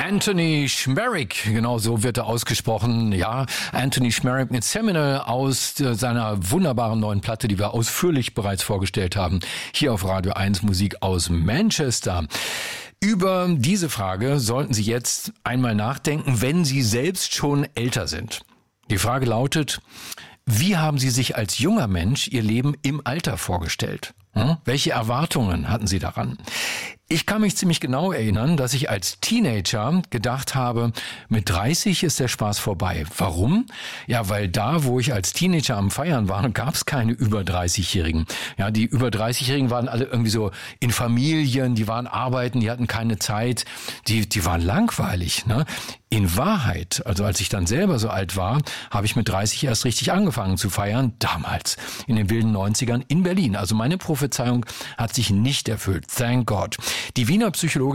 Anthony Schmerik, genau so wird er ausgesprochen. Ja, Anthony Schmerik mit Seminal aus seiner wunderbaren neuen Platte, die wir ausführlich bereits vorgestellt haben, hier auf Radio 1 Musik aus Manchester. Über diese Frage sollten Sie jetzt einmal nachdenken, wenn Sie selbst schon älter sind. Die Frage lautet: Wie haben Sie sich als junger Mensch Ihr Leben im Alter vorgestellt? Welche Erwartungen hatten Sie daran? Ich kann mich ziemlich genau erinnern, dass ich als Teenager gedacht habe, mit 30 ist der Spaß vorbei. Warum? Ja, weil da, wo ich als Teenager am Feiern war, gab es keine über 30-Jährigen. Ja, die über 30-Jährigen waren alle irgendwie so in Familien, die waren arbeiten, die hatten keine Zeit, die waren langweilig, ne? In Wahrheit, also als ich dann selber so alt war, habe ich mit 30 erst richtig angefangen zu feiern, damals, in den wilden 90ern in Berlin. Also meine Prophezeiung hat sich nicht erfüllt, thank God. Die Wiener Psychologin